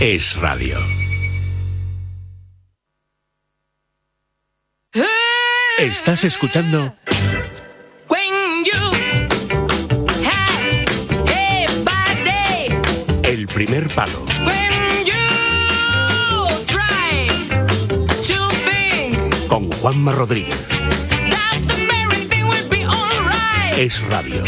Es radio. Estás escuchando El Primer Palo con Juanma Rodríguez. Es radio.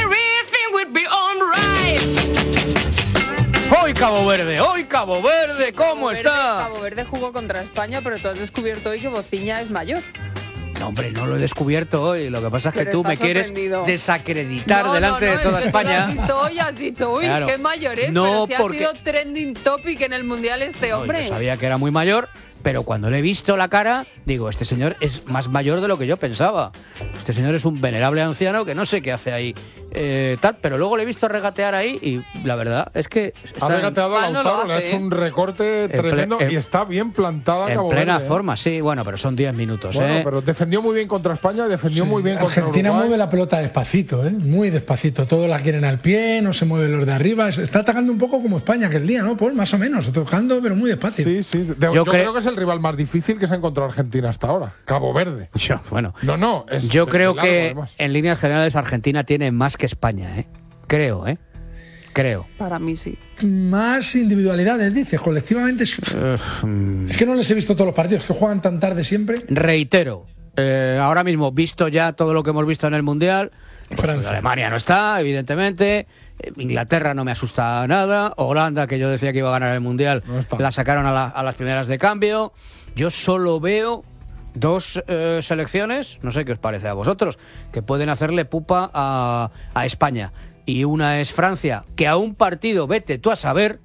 ¡Hoy Cabo Verde! ¿Cómo está? Cabo Verde jugó contra España, pero tú has descubierto hoy que Bociña es mayor. No, hombre, no lo he descubierto hoy. Lo que pasa es que Pero tú me quieres sorprendido. desacreditar delante de toda es que España. tú lo has visto hoy y has dicho, uy, Claro. qué mayor es, No, pero si porque- ha sido trending topic en el Mundial este No, hombre. yo sabía que era muy mayor, pero cuando le he visto la cara, digo, este señor es más mayor de lo que yo pensaba. Este señor es un venerable anciano que no sé qué hace ahí, tal, pero luego le he visto regatear ahí y la verdad es que Ha regateado a mal no lo Lautaro, le ha hace, hecho un recorte tremendo y está bien plantada en Cabo plena Verde, forma, sí, bueno, pero son 10 minutos, Bueno, pero defendió muy bien contra España, defendió muy bien contra Argentina Uruguay. mueve la pelota despacito, muy despacito. Todos la quieren al pie, no se mueven los de arriba. Está atacando un poco como España aquel día, ¿no, Paul? Más o menos, tocando, pero muy despacio. Sí, sí. Yo creo que es el rival más difícil que se ha encontrado Argentina hasta ahora. Cabo Verde. Bueno, No, es yo de creo largo, que además. en líneas generales Argentina tiene más que España, Creo. Para mí sí. Más individualidades, dices, colectivamente. Es que no les he visto todos los partidos, que juegan tan tarde siempre. Reitero, ahora mismo, visto ya todo lo que hemos visto en el Mundial, Francia. Alemania no está, evidentemente. Inglaterra no me asusta nada. Holanda, que yo decía que iba a ganar el Mundial, No está. la sacaron a las primeras de cambio. Yo solo veo dos selecciones, no sé qué os parece a vosotros, que pueden hacerle pupa a España. Y una es Francia, que a un partido vete tú a saber,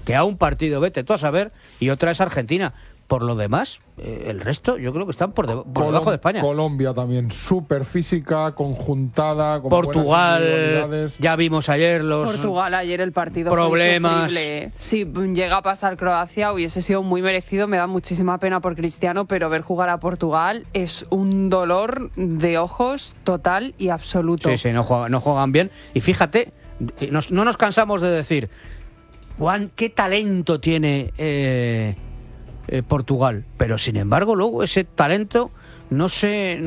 y otra es Argentina. Por lo demás, el resto yo creo que están por debajo de España. Colombia también, súper física, conjuntada, con buenas Portugal, individualidades. ya vimos ayer los Portugal ayer el partido problemas. fue insufrible. Si llega a pasar Croacia hubiese sido muy merecido, me da muchísima pena por Cristiano, pero ver jugar a Portugal es un dolor de ojos total y absoluto. Sí, no juegan bien. Y fíjate, no nos cansamos de decir, Juan, qué talento tiene Portugal, pero sin embargo luego ese talento no se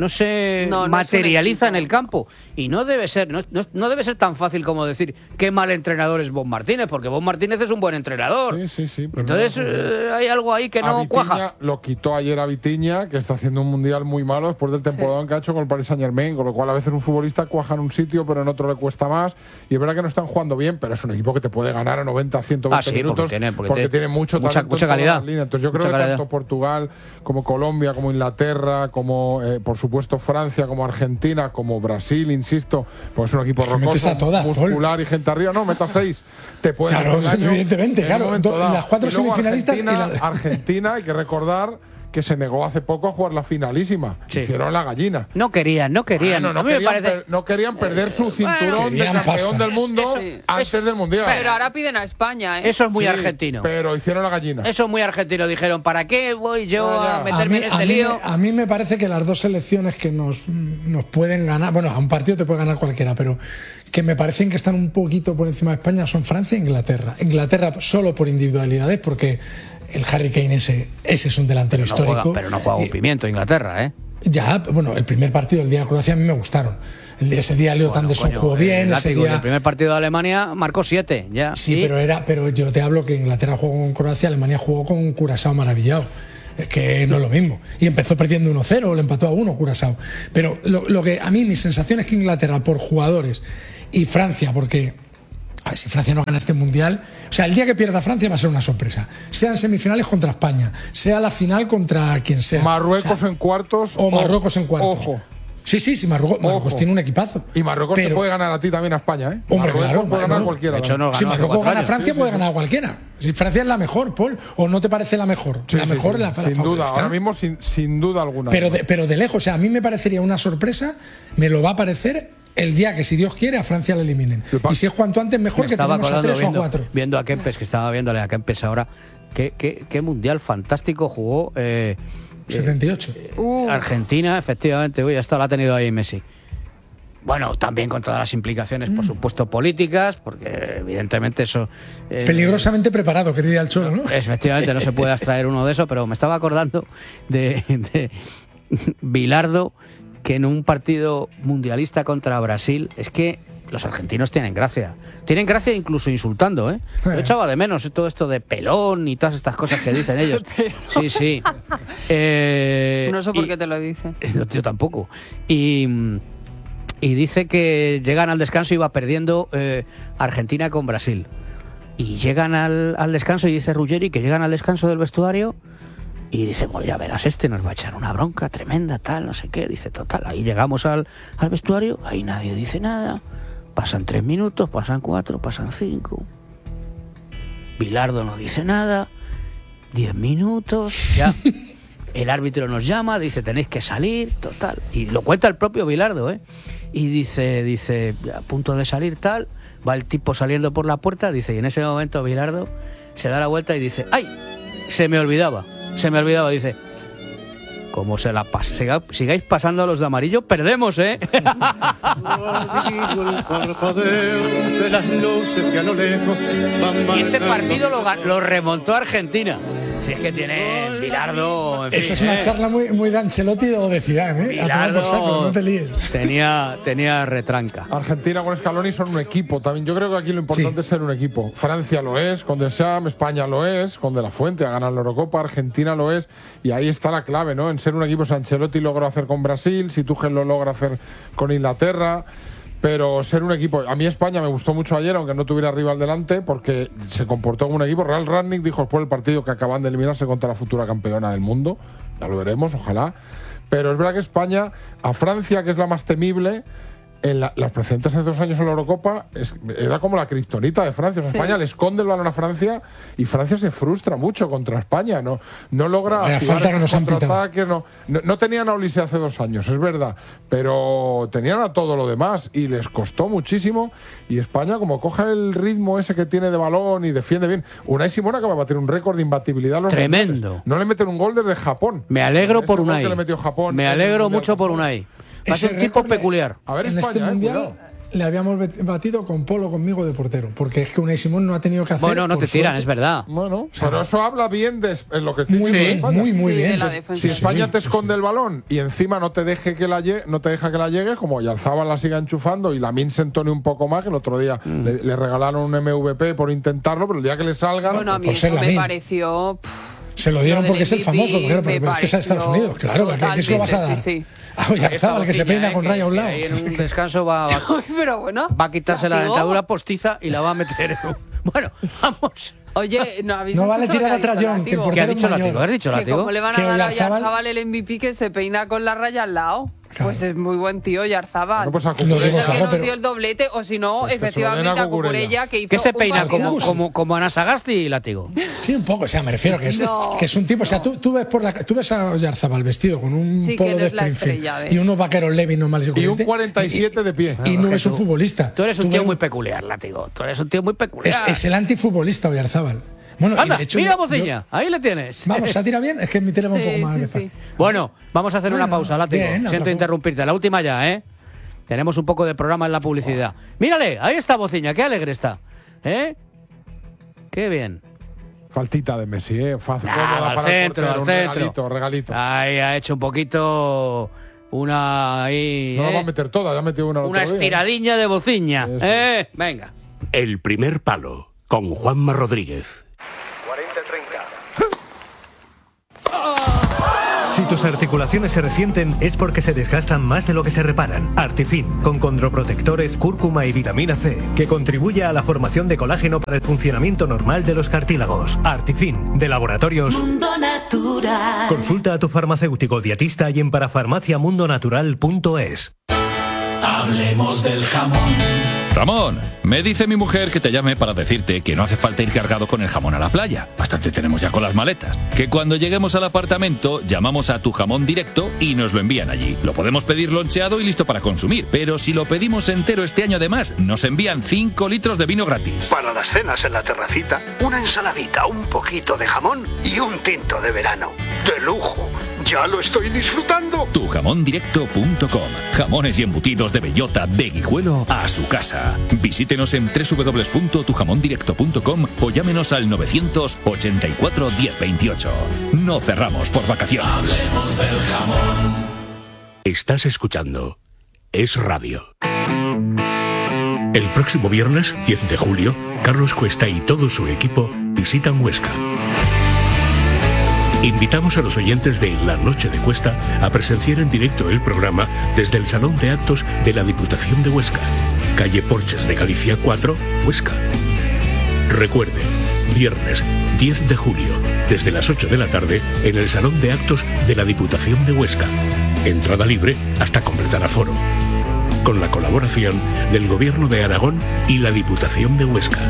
materializa en el campo y no debe ser tan fácil como decir qué mal entrenador es Bob Martínez, porque Bob Martínez es un buen entrenador. Sí, pero Entonces hay algo ahí que no Vitinha cuaja. lo quitó ayer a Vitinha, que está haciendo un mundial muy malo después del temporada que ha hecho con el Paris Saint-Germain, con lo cual a veces un futbolista cuaja en un sitio pero en otro le cuesta más, y es verdad que no están jugando bien, pero es un equipo que te puede ganar a 90, 120 minutos porque tiene mucho mucha talento en todas calidad. las líneas. Entonces yo creo Mucha que calidad. tanto Portugal como Colombia, como Inglaterra, como por supuesto Francia, como Argentina, como Brasil, insisto, pues es un equipo Que metes rocoso, a todas, muscular y gente arriba, no, metas 6, te puede Claro, hacer daño evidentemente, en un claro. momento dado. Las 4 Y luego semifinalistas y Argentina, hay que recordar que se negó hace poco a jugar la finalísima. Sí. Hicieron la gallina. No querían. Bueno, A mí me parece. no querían perder su cinturón de querían campeón pasta. del mundo Sí. antes del mundial. Pero ahora piden a España, Eso es muy Sí, argentino. Pero hicieron la gallina. Eso es muy argentino. Dijeron, ¿para qué voy yo Ya. a meterme en este lío? A mí me parece que las dos selecciones que nos pueden ganar, bueno, a un partido te puede ganar cualquiera, pero que me parecen que están un poquito por encima de España son Francia e Inglaterra. Inglaterra solo por individualidades, porque el Harry Kane ese es un delantero histórico. Pero no juega un pimiento Inglaterra, ¿eh? Ya, bueno, el primer partido del día de Croacia a mí me gustaron. Ese día Leo Anderson jugó bien, ese En el día... primer partido de Alemania marcó 7, ya. Sí, pero yo te hablo que Inglaterra jugó con Croacia, Alemania jugó con Curazao maravillado. Es que no es lo mismo. Y empezó perdiendo 1-0, le empató a 1 Curazao. Pero lo que a mí, mi sensación es que Inglaterra, por jugadores, y Francia, porque a ver, si Francia no gana este mundial, o sea, el día que pierda Francia va a ser una sorpresa. Sea en semifinales contra España, sea la final contra quien sea. Marruecos O sea, en cuartos. o Marruecos en cuartos. Ojo. Sí, Marruecos tiene un equipazo. Y Marruecos te Pero- puede ganar a ti también a España, ¿eh? Hombre, Marruecos claro, puede ganar a claro. cualquiera. De hecho, también. no Si ganó hace Marruecos 4 gana a años. Francia, puede ganar a cualquiera. Si Francia es la mejor, Paul, ¿o no te parece la mejor? Sí, la sí, mejor, sí, la sin favorita. duda, ahora mismo sin duda alguna. Pero de lejos, o sea, a mí me parecería una sorpresa, me lo va a parecer el día que, si Dios quiere, a Francia le eliminen. Y si es cuanto antes, mejor, Me que estaba tenemos a acordando 3 o a 4. viendo a Kempes, que estaba viéndole a Kempes ahora. Qué mundial fantástico jugó 78. Argentina, efectivamente. Uy, hasta la ha tenido ahí Messi. bueno, también con todas las implicaciones, por supuesto, políticas, porque evidentemente eso... Peligrosamente preparado, quería el Cholo, ¿no? Efectivamente, no se puede abstraer uno de eso, pero me estaba acordando de Bilardo, que en un partido mundialista contra Brasil, es que los argentinos tienen gracia incluso insultando, ¿eh? Yo echaba de menos todo esto de pelón y todas estas cosas que dicen ellos. Sí. No sé por qué te lo dicen. Yo tampoco. Y dice que llegan al descanso y va perdiendo Argentina con Brasil. Y llegan al descanso y dice Ruggeri que llegan al descanso del vestuario y dice, bueno, ya verás, nos va a echar una bronca tremenda, tal, no sé qué. Dice, total, ahí llegamos al vestuario, ahí nadie dice nada. Pasan 3 minutos, pasan 4, pasan 5. Bilardo no dice nada. 10 minutos, ya. El árbitro nos llama, dice, tenéis que salir, total. Y lo cuenta el propio Bilardo, ¿eh? Y dice, a punto de salir, tal. Va el tipo saliendo por la puerta, dice, y en ese momento Bilardo se da la vuelta y dice, ¡ay! Se me olvidaba, dice. Como sigáis pasando a los de amarillo, perdemos, ¿eh? Y ese partido lo remontó Argentina. Si es que tiene Bilardo... En fin, esa es una charla muy de Ancelotti o de Zidane, ¿eh? Bilardo, por saco, no te líes. Tenía retranca. Argentina con Scaloni son un equipo también. Yo creo que aquí lo importante es ser un equipo. Francia lo es, con Deschamps, España lo es, con De La Fuente a ganar la Eurocopa, Argentina lo es, y ahí está la clave, ¿no? En ser un equipo. Ancelotti logró hacer con Brasil, si Tuchel lo logra hacer con Inglaterra. Pero ser un equipo... A mí España me gustó mucho ayer, aunque no tuviera rival delante, porque se comportó como un equipo. Real Rangnick dijo después del partido que acaban de eliminarse contra la futura campeona del mundo. Ya lo veremos, ojalá. Pero es verdad que España, a Francia, que es la más temible, en las precedentes hace 2 años en la Eurocopa, era como la kriptonita de Francia. O sea, España le esconde el balón a Francia y Francia se frustra mucho contra España. No logra falta que nos han pitado. No tenían a Olise hace 2 años, es verdad, pero tenían a todo lo demás y les costó muchísimo. Y España, como coja el ritmo ese que tiene de balón y defiende bien. Unai Simón acaba de batir un récord de imbatibilidad a los tremendo mundiales. No le meten un gol desde Japón. Me alegro por Unai. Japón, me alegro mucho por Unai. Es un tipo peculiar. A ver, en España, este mundial le habíamos batido con Polo conmigo de portero, porque es que Unai Simón no ha tenido que hacer. Bueno, no te tiran, es verdad. Bueno, pero eso habla bien de lo que estoy diciendo. Muy bien. Si España te esconde el balón y encima no te deja que la llegue, como Oyarzabal la siga enchufando y Lamine se entone un poco más, que el otro día le regalaron un MVP por intentarlo, pero el día que le salgan. Bueno, a mí eso me pareció. Se lo dieron porque es el famoso, pero es que es a Estados Unidos, claro, ¿qué se lo vas a dar? Sí. A Oyarzabal, que se peina con raya a un lado. En un descanso va a quitarse la dentadura postiza y la va a meter. Bueno, vamos. Oye, no vale tirar a Trayón, que el portero ¿Qué ha dicho mayor. Látigo? ¿Has dicho Látigo? ¿Cómo le van a dar a Oyarzabal el MVP que se peina con la raya al lado? Claro. Pues es muy buen tío, Oyarzabal. No, pues es el que nos dio el doblete, o si no, pues efectivamente a Cucurella, que hizo. ¿Qué se peina como Anasagasti y Látigo? Sí, un poco, o sea, me refiero que es un tipo, o sea, tú ves a Oyarzabal vestido con un polo de Springfield y unos vaqueros Levi's normales y un 47 de pie. Y no es un futbolista. Tú eres un tío muy peculiar, Látigo. Tú eres un tío muy peculiar. Es el antifutbolista Oyarzabal. Bueno, anda, de hecho, mira Bociña, ahí le tienes. Vamos, ¿se tira bien? Es que mi tele va un poco más despacio. Bueno, vamos a hacer una pausa, Látigo. Siento interrumpirte, la última ya, ¿eh? Tenemos un poco de programa en la publicidad. Mírale, ahí está Bociña, qué alegre está. ¿Eh? Qué bien. Faltita de Messi, fácil. Al centro. Regalito. Ahí ha hecho un poquito una... Ahí, no la va a meter toda, ya ha metido una estiradiña de Bociña. Venga. El primer palo, con Juanma Rodríguez. Si tus articulaciones se resienten es porque se desgastan más de lo que se reparan. Artifin, con condroprotectores, cúrcuma y vitamina C, que contribuye a la formación de colágeno para el funcionamiento normal de los cartílagos. Artifin, de Laboratorios Mundo Natural. Consulta a tu farmacéutico dietista y en parafarmaciamundonatural.es. Hablemos del jamón. Ramón, me dice mi mujer que te llame para decirte que no hace falta ir cargado con el jamón a la playa. Bastante tenemos ya con las maletas. Que cuando lleguemos al apartamento, llamamos a Tu Jamón Directo y nos lo envían allí. Lo podemos pedir loncheado y listo para consumir. Pero si lo pedimos entero este año además, nos envían 5 litros de vino gratis. Para las cenas en la terracita, una ensaladita, un poquito de jamón y un tinto de verano. ¡De lujo! Ya lo estoy disfrutando. Tujamondirecto.com. Jamones y embutidos de bellota de Guijuelo a su casa. Visítenos en www.tujamondirecto.com o llámenos al 984 1028. No cerramos por vacaciones. Hablemos del jamón. Estás escuchando Es Radio. El próximo viernes, 10 de julio, Carlos Cuesta y todo su equipo visitan Huesca. Invitamos a los oyentes de La Noche de Cuesta a presenciar en directo el programa desde el Salón de Actos de la Diputación de Huesca, calle Porches de Galicia 4, Huesca. Recuerde, viernes 10 de julio, desde las 8 de la tarde, en el Salón de Actos de la Diputación de Huesca. Entrada libre hasta completar aforo. Con la colaboración del Gobierno de Aragón y la Diputación de Huesca.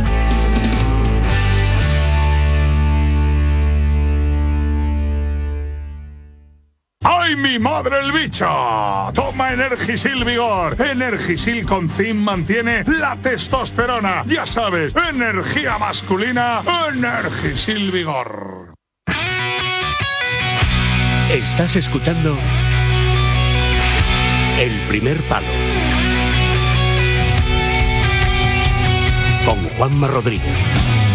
¡Ay, mi madre el bicho! Toma Energisil Vigor. Energisil con zinc mantiene la testosterona. Ya sabes, energía masculina, Energisil Vigor. Estás escuchando El Primer Palo con Juanma Rodríguez.